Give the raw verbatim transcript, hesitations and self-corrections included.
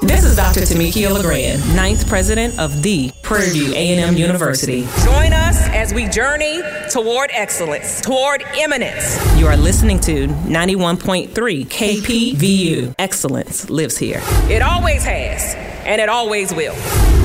This is Doctor Tamikia LeGrand, ninth president of the Prairie View A and M University. Join us as we journey toward excellence, toward eminence. You are listening to ninety-one point three K P V U. Excellence lives here. It always has, and it always will.